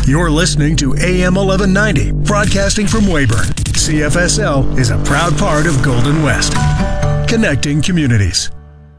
You're listening to AM 1190, broadcasting from Weyburn. CFSL is a proud part of Golden West, connecting communities.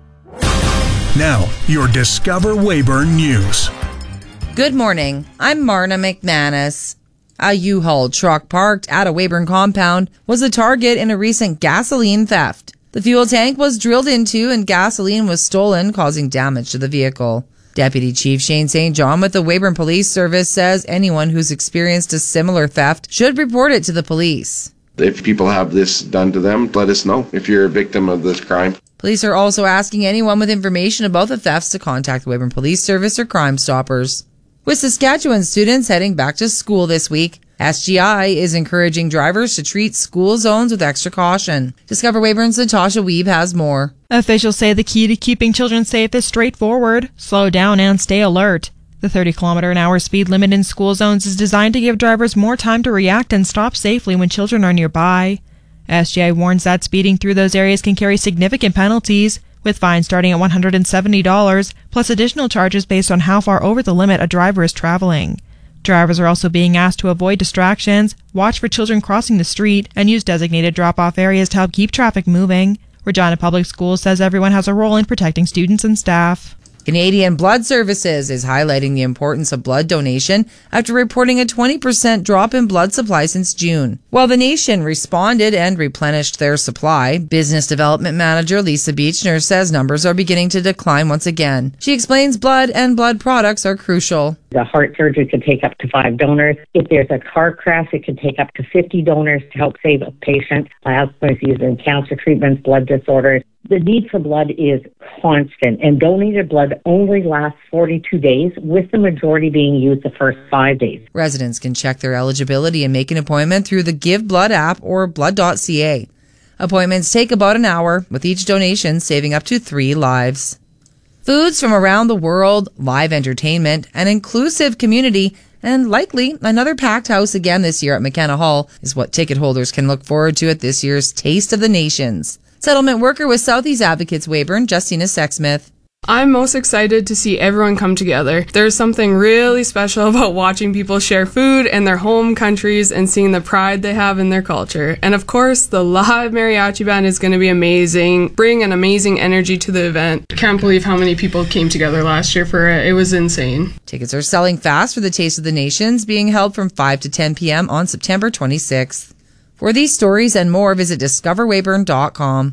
Now, your Discover Weyburn News. Good morning. I'm Marna McManus. A U-Haul truck parked at a Weyburn compound was a target in a recent gasoline theft. The fuel tank was drilled into and gasoline was stolen, causing damage to the vehicle. Deputy Chief Shane St. John with the Weyburn Police Service says anyone who's experienced a similar theft should report it to the police. If people have this done to them, let us know if you're a victim of this crime. Police are also asking anyone with information about the thefts to contact the Weyburn Police Service or Crime Stoppers. With Saskatchewan students heading back to school this week, SGI is encouraging drivers to treat school zones with extra caution. Discover Weyburn's Natasha Weeb has more. Officials say the key to keeping children safe is straightforward: slow down and stay alert. The 30-kilometer-an-hour speed limit in school zones is designed to give drivers more time to react and stop safely when children are nearby. SGI warns that speeding through those areas can carry significant penalties, with fines starting at $170, plus additional charges based on how far over the limit a driver is traveling. Drivers are also being asked to avoid distractions, watch for children crossing the street, and use designated drop-off areas to help keep traffic moving. Regina Public Schools says everyone has a role in protecting students and staff. Canadian Blood Services is highlighting the importance of blood donation after reporting a 20% drop in blood supply since June. While the nation responded and replenished their supply, Business Development Manager Lisa Beechner says numbers are beginning to decline once again. She explains blood and blood products are crucial. The heart surgery could take up to 5 donors. If there's a car crash, it could take up to 50 donors to help save a patient. Alzheimer's disease and cancer treatments, blood disorders. The need for blood is constant, and donated blood only lasts 42 days, with the majority being used the first 5 days. Residents can check their eligibility and make an appointment through the Give Blood app or blood.ca. Appointments take about an hour, with each donation saving up to 3 lives. Foods from around the world, live entertainment, an inclusive community, and likely another packed house again this year at McKenna Hall is what ticket holders can look forward to at this year's Taste of the Nations. Settlement worker with Southeast Advocates Weyburn, Justina Sexsmith. I'm most excited to see everyone come together. There's something really special about watching people share food and their home countries and seeing the pride they have in their culture. And of course, the live mariachi band is going to be amazing, bring an amazing energy to the event. Can't believe how many people came together last year for it. It was insane. Tickets are selling fast for the Taste of the Nations, being held from 5 to 10 p.m. on September 26th. For these stories and more, visit discoverweyburn.com.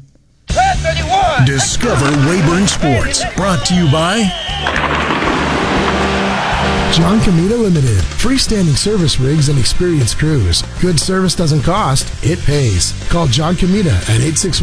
Discover Weyburn Sports, brought to you by John Comita Limited. Freestanding service rigs and experienced crews. Good service doesn't cost, it pays. Call John Comita at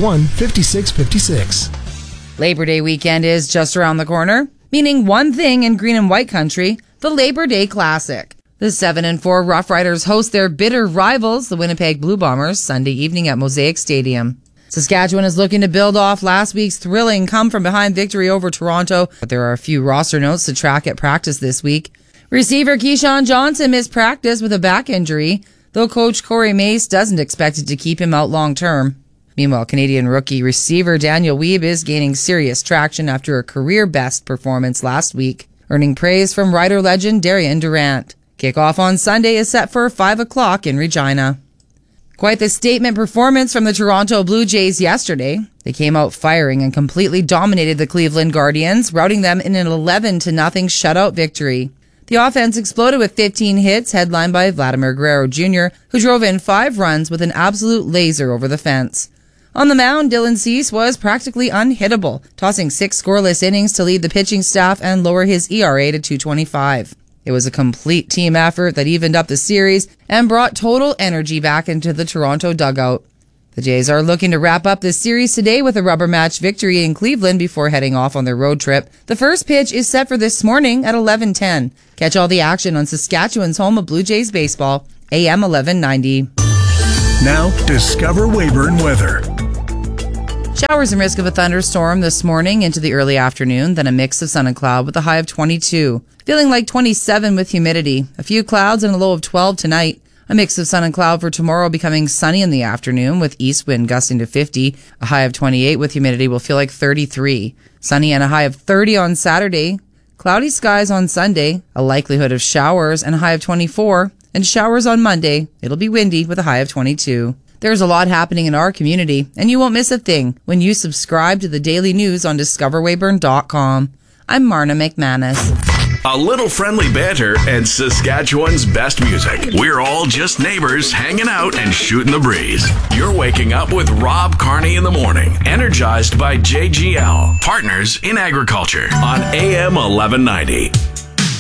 861-5656. Labor Day weekend is just around the corner, meaning one thing in green and white country, the Labor Day Classic. The 7-4 Rough Riders host their bitter rivals, the Winnipeg Blue Bombers, Sunday evening at Mosaic Stadium. Saskatchewan is looking to build off last week's thrilling come-from-behind victory over Toronto, but there are a few roster notes to track at practice this week. Receiver Keyshawn Johnson missed practice with a back injury, though coach Corey Mace doesn't expect it to keep him out long-term. Meanwhile, Canadian rookie receiver Daniel Weeb is gaining serious traction after a career-best performance last week, earning praise from Rider legend Darian Durant. Kickoff on Sunday is set for 5 o'clock in Regina. Quite the statement performance from the Toronto Blue Jays yesterday. They came out firing and completely dominated the Cleveland Guardians, routing them in an 11-0 shutout victory. The offense exploded with 15 hits, headlined by Vladimir Guerrero Jr., who drove in 5 runs with an absolute laser over the fence. On the mound, Dylan Cease was practically unhittable, tossing 6 scoreless innings to lead the pitching staff and lower his ERA to 2.25. It was a complete team effort that evened up the series and brought total energy back into the Toronto dugout. The Jays are looking to wrap up this series today with a rubber match victory in Cleveland before heading off on their road trip. The first pitch is set for this morning at 11:10. Catch all the action on Saskatchewan's home of Blue Jays baseball, AM 1190. Now, Discover Weyburn weather. Showers and risk of a thunderstorm this morning into the early afternoon, then a mix of sun and cloud with a high of 22. Feeling like 27 with humidity. A few clouds and a low of 12 tonight. A mix of sun and cloud for tomorrow, becoming sunny in the afternoon with east wind gusting to 50. A high of 28 with humidity will feel like 33. Sunny and a high of 30 on Saturday. Cloudy skies on Sunday, a likelihood of showers and a high of 24, and showers on Monday. It'll be windy with a high of 22. There's a lot happening in our community, and you won't miss a thing when you subscribe to the daily news on discoverweyburn.com. I'm Marna McManus. A little friendly banter and Saskatchewan's best music. We're all just neighbors hanging out and shooting the breeze. You're waking up with Rob Carney in the morning, energized by JGL, partners in agriculture on AM 1190.